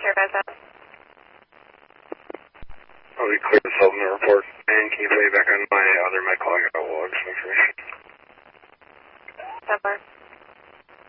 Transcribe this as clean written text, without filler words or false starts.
clear guys out. Oh, we cleared the 7 report.